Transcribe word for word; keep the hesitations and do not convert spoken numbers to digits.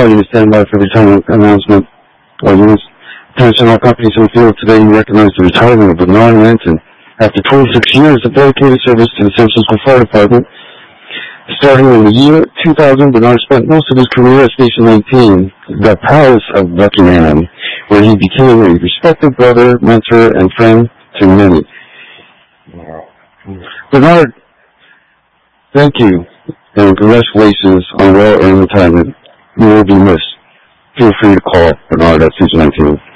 call you to stand by for the retirement announcement. Audience. Attention all companies in the field today, you recognize the retirement of Bernard Manson after twenty-six years of dedicated service to the San Francisco Fire Department. Starting in the year two thousand, Bernard spent most of his career at Station nineteen, the Palace of Buckingham, where he became a respected brother, mentor, and friend to many. Bernard, thank you, and congratulations on well-earned retirement. You will be missed. Feel free to call Bernard at Station nineteen.